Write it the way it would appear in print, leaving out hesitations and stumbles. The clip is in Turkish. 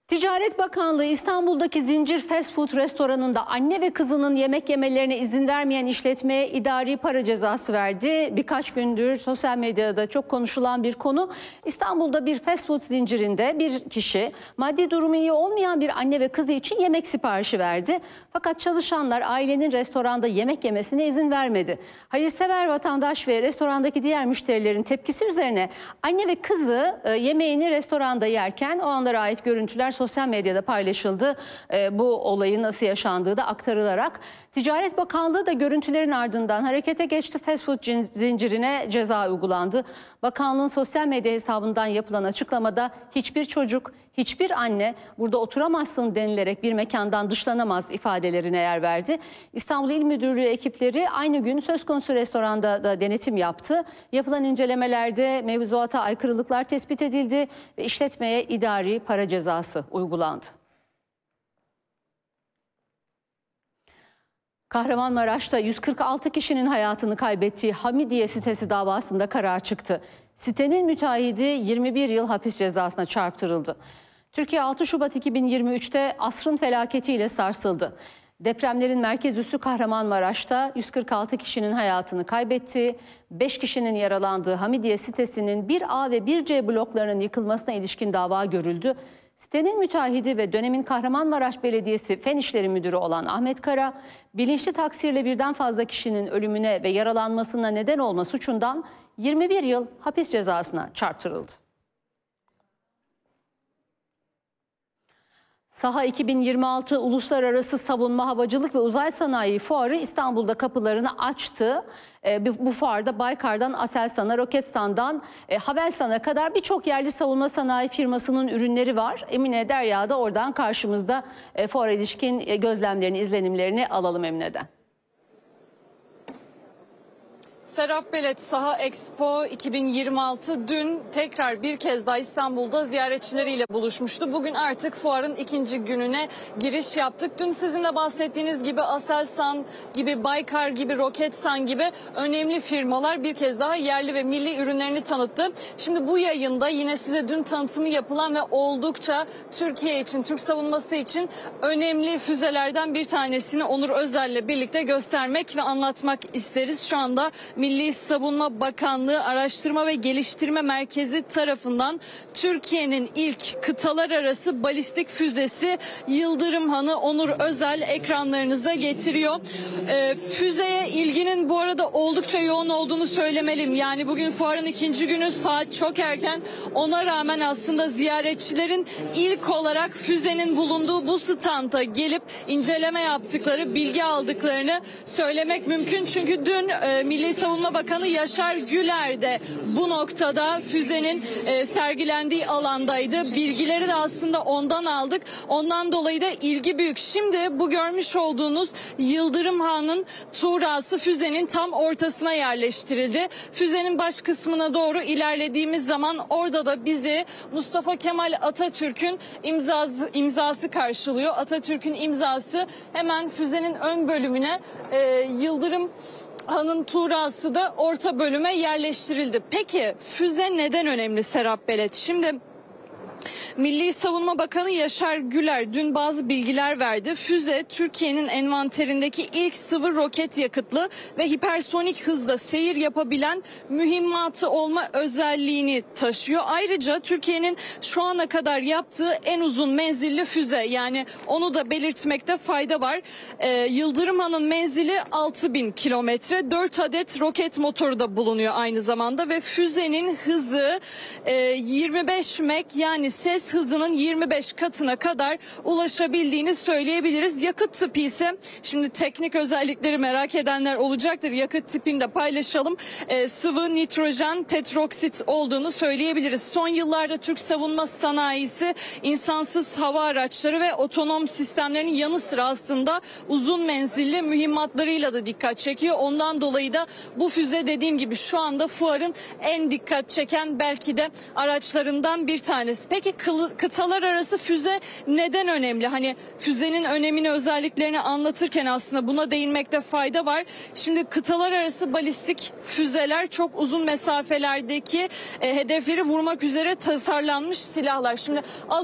Ticaret Bakanlığı İstanbul'daki zincir fast food restoranında anne ve kızının yemek yemelerine izin vermeyen işletmeye idari para cezası verdi. Birkaç gündür sosyal medyada çok konuşulan bir konu. İstanbul'da bir fast food zincirinde bir kişi maddi durumu iyi olmayan bir anne ve kızı için yemek siparişi verdi. Fakat çalışanlar ailenin restoranda yemek yemesine izin vermedi. Hayırsever vatandaş ve restorandaki diğer müşterilerin tepkisi üzerine anne ve kızı yemeğini restoranda yerken o anlara ait görüntüler sosyal medyada paylaşıldı. Bu olayın nasıl yaşandığı da aktarılarak. Ticaret Bakanlığı da görüntülerin ardından harekete geçti. Fast food zincirine ceza uygulandı. Bakanlığın sosyal medya hesabından yapılan açıklamada hiçbir çocuk, hiçbir anne burada oturamazsın denilerek bir mekandan dışlanamaz ifadelerine yer verdi. İstanbul İl Müdürlüğü ekipleri aynı gün söz konusu restoranda da denetim yaptı. Yapılan incelemelerde mevzuata aykırılıklar tespit edildi ve işletmeye idari para cezası uygulandı. Kahramanmaraş'ta 146 kişinin hayatını kaybettiği Hamidiye sitesi davasında karar çıktı. Sitenin müteahhidi 21 yıl hapis cezasına çarptırıldı. Türkiye 6 Şubat 2023'te asrın felaketiyle sarsıldı. Depremlerin merkez üssü Kahramanmaraş'ta 146 kişinin hayatını kaybettiği, 5 kişinin yaralandığı Hamidiye sitesinin 1A ve 1C bloklarının yıkılmasına ilişkin dava görüldü. Sitenin müteahhidi ve dönemin Kahramanmaraş Belediyesi Fen İşleri Müdürü olan Ahmet Kara, bilinçli taksirle birden fazla kişinin ölümüne ve yaralanmasına neden olma suçundan 21 yıl hapis cezasına çarptırıldı. Saha 2026 Uluslararası Savunma, Havacılık ve Uzay Sanayi Fuarı İstanbul'da kapılarını açtı. Bu fuarda Baykar'dan Aselsan'a, Roketsan'dan Havelsan'a kadar birçok yerli savunma sanayi firmasının ürünleri var. Emine Derya da oradan karşımızda. Fuara ilişkin gözlemlerini, izlenimlerini alalım Emine'den. Serap Belet Saha Expo 2026 dün tekrar bir kez daha İstanbul'da ziyaretçileriyle buluşmuştu. Bugün artık fuarın ikinci gününe giriş yaptık. Dün sizin de bahsettiğiniz gibi Aselsan gibi, Baykar gibi, Roketsan gibi önemli firmalar bir kez daha yerli ve milli ürünlerini tanıttı. Şimdi bu yayında yine size dün tanıtımı yapılan ve oldukça Türkiye için, Türk savunması için önemli füzelerden bir tanesini Onur Özel'le birlikte göstermek ve anlatmak isteriz. Şu anda Milli Savunma Bakanlığı Araştırma ve Geliştirme Merkezi tarafından Türkiye'nin ilk kıtalar arası balistik füzesi Yıldırım Han'ı Onur Özel ekranlarınıza getiriyor. Füzeye ilginin bu arada oldukça yoğun olduğunu söylemeliyim. Yani bugün fuarın ikinci günü, saat çok erken. Ona rağmen aslında ziyaretçilerin ilk olarak füzenin bulunduğu bu standa gelip inceleme yaptıkları, bilgi aldıklarını söylemek mümkün. Çünkü dün Milli Savunma Bakanı Yaşar Güler de bu noktada füzenin sergilendiği alandaydı. Bilgileri de aslında ondan aldık. Ondan dolayı da ilgi büyük. Şimdi bu görmüş olduğunuz Yıldırım Han'ın tuğrası füzenin tam ortasına yerleştirildi. Füzenin baş kısmına doğru ilerlediğimiz zaman orada da bizi Mustafa Kemal Atatürk'ün imzası karşılıyor. Atatürk'ün imzası hemen füzenin ön bölümüne, Yıldırım Han'ın tuğrası da orta bölüme yerleştirildi. Peki füze neden önemli Serap Belet? Şimdi Milli Savunma Bakanı Yaşar Güler dün bazı bilgiler verdi. Füze Türkiye'nin envanterindeki ilk sıvı roket yakıtlı ve hipersonik hızla seyir yapabilen mühimmatı olma özelliğini taşıyor. Ayrıca Türkiye'nin şu ana kadar yaptığı en uzun menzilli füze, yani onu da belirtmekte fayda var. Yıldırım Han'ın menzili 6000 kilometre, 4 adet roket motoru da bulunuyor aynı zamanda ve füzenin hızı 25 Mach, yani ses hızının 25 katına kadar ulaşabildiğini söyleyebiliriz. Yakıt tipi ise, şimdi teknik özellikleri merak edenler olacaktır. Yakıt tipini de paylaşalım. Sıvı nitrojen tetroksit olduğunu söyleyebiliriz. Son yıllarda Türk savunma sanayisi insansız hava araçları ve otonom sistemlerinin yanı sıra aslında uzun menzilli mühimmatlarıyla da dikkat çekiyor. Ondan dolayı da bu füze dediğim gibi şu anda fuarın en dikkat çeken belki de araçlarından bir tanesi. Peki kıtalar arası füze neden önemli? Hani füzenin önemini, özelliklerini anlatırken aslında buna değinmekte fayda var. Şimdi kıtalar arası balistik füzeler çok uzun mesafelerdeki hedefleri vurmak üzere tasarlanmış silahlar. Şimdi az